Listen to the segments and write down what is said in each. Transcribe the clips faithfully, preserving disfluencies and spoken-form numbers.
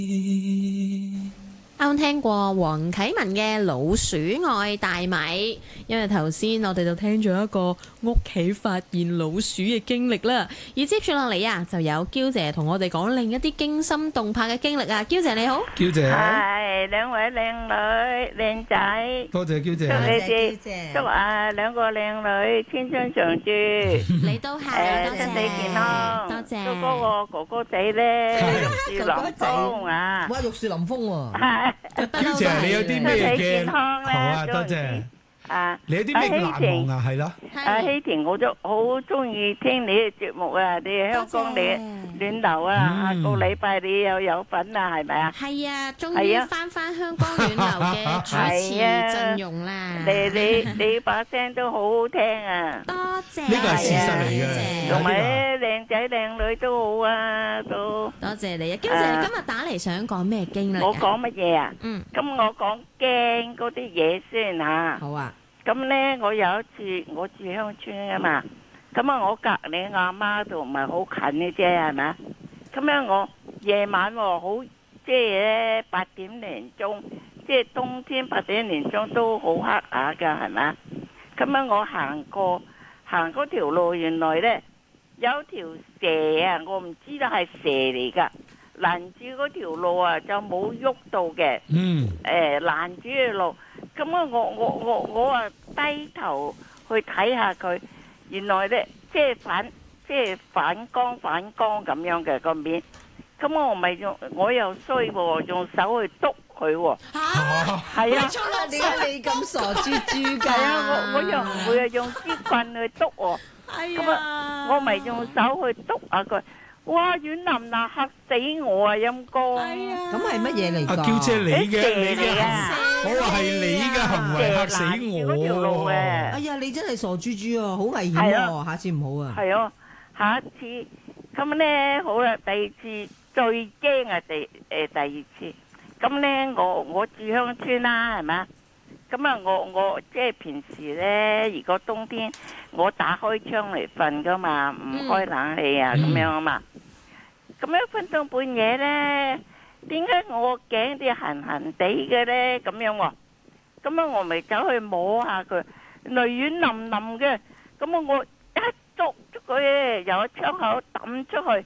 啱聽過黃啟文嘅《老鼠愛大米》，因為頭先我哋就聽咗一個屋企發現老鼠嘅經歷啦。而接住落嚟啊，就有嬌姐同我哋講另一啲驚心動魄嘅經歷啊。嬌姐你好， 嬌姐， 係兩位靚女靚仔， 多謝嬌姐， 祝你哋祝啊兩個靚女天長長住， 你都係， 誒身體健康， 多謝。 祝嗰個哥哥仔咧玉樹臨風啊！ 哇，玉樹臨風喎！ 係嬌姐你有啲咩身體嘅？ 健康咧， 好啊，多祝謝。 啊！ 你有啲咩難忘啊？係咯， 阿希田，我都好中意聽你嘅節目啊！你係香港你暖流啊，下個禮拜你又有份啊，係咪啊？ 係啊，終於翻翻香港暖流嘅主持陣容啦！ 你你你把聲都好好聽啊！ 多謝， 呢個係事實嚟嘅， 同埋咧靚仔靚女都好啊，都多謝你啊！嬌姐，你今日打嚟想講咩經歷啊？ 我講乜嘢啊？ 嗯， 咁我講驚嗰啲嘢先嚇。 好啊。 咁咧，我有一次我住鄉村啊嘛，咁啊我隔離阿媽度唔係好近嘅啫，係咪啊？咁樣我夜晚喎好，即係咧八點零鐘，即係冬天八點零鐘都好黑下㗎，係咪啊？咁樣我行過行嗰條路，原來咧有條蛇啊，我唔知道係蛇嚟㗎，攔住嗰條路啊就冇喐到嘅， 嗯， 誒攔住嘅路。咁啊，我我我我啊低頭去睇下佢，原來咧即係反即係反光反光咁樣嘅個面。咁我咪用我又衰喎，用手去篤佢喎。 嚇！ 係啊， 點解你咁傻豬豬㗎？ 係啊，我我又唔會啊用支棍去篤喎。咁啊，我咪用手去篤下佢。哇！軟腍腍嚇死我啊！陰公， 咁係乜嘢嚟㗎？ 阿嬌姐你嘅你嘅嚟啊！ 我話係你嘅行為嚇死嗰條路我。 嘅。 哎呀，你真係傻豬豬啊，好危險係喎！下次唔好啊。 係啊，下一次咁咧好啦，第二次最驚啊第誒第二次，咁咧我我住鄉村啦，係咪？咁啊我我即係平時咧，如果冬天我打開窗嚟瞓噶嘛，唔開冷氣啊咁樣啊嘛，咁樣瞓到半夜咧，點解我頸啲痕痕地嘅咧？咁樣喎，咁啊我咪走去摸下佢，原來軟腍腍嘅，咁啊我一捉捉佢由窗口抌出去，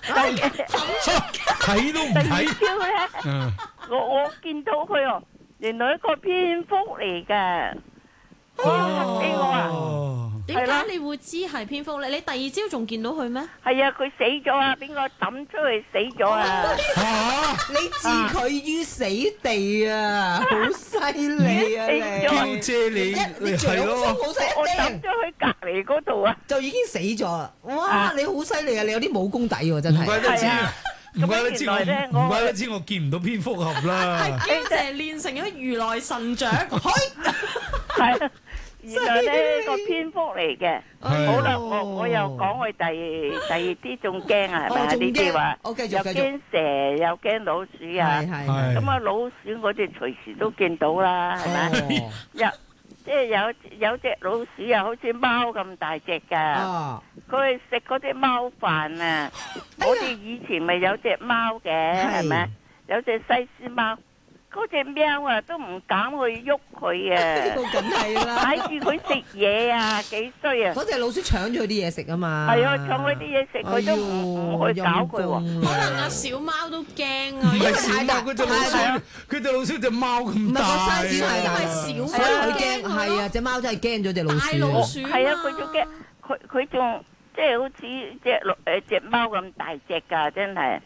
睇都唔第二睇。 朝咧， 嗯， 我我見到佢哦，原來一個蝙蝠嚟嘅，哇嚇死我啊！ 哦， 點解你會知係蝙蝠咧？你第二朝仲見到佢咩？ 係啊，佢死咗啊！邊個抌出去死咗啊？ 嚇！ 你置佢於死地啊，好犀利啊你！ 嬌姐你你掌風係咯， 好犀我抌利， 咗去隔離嗰度啊！ 就已經死咗啦！哇， 啊你好犀利啊！你有啲武功底喎，真唔怪係。 得知係啊， 唔怪得知咁原來咧我， 我唔怪得知我見唔到蝙蝠俠啦。 嬌姐練成咗如來神掌， 係啊，原來咧個蝙蝠嚟嘅。 係好啦，我我又講佢第第二啲仲驚啊，係咪啊？ 哦仲驚呢啲話我繼續又繼續驚蛇又驚老鼠啊係。係係咁啊，老鼠我哋隨時都見到啦，係咪？ 哦有即係有有隻老鼠啊，好似貓咁大隻㗎。 啊！ 佢係食嗰啲貓飯啊！我哋以前咪有隻貓嘅，係咪？有隻西施貓，嗰隻喵啊都唔敢去喐佢啊！ 呢個梗係啦， 睇住佢食嘢啊，幾衰啊！ 嗰隻老鼠搶咗佢啲嘢食啊嘛。 係啊，搶佢啲嘢食，佢都唔唔去搞佢喎。 可能阿小貓都驚啊， 唔因為係小貓，佢隻老鼠，佢隻老鼠隻貓咁大唔係個 size 太大因為啊， 小所以佢驚。 驚佢係啊，隻貓真係驚咗隻老大鼠啊。 老鼠係啊，佢仲驚，佢佢仲即係好似隻老誒隻貓咁大隻㗎，真係。